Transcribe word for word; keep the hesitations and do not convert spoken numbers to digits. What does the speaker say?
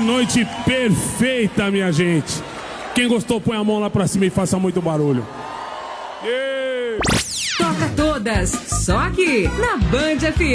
noite perfeita, minha gente. Quem gostou, põe a mão lá pra cima e faça muito barulho. Yeah. Toca todas, só aqui na Band F M.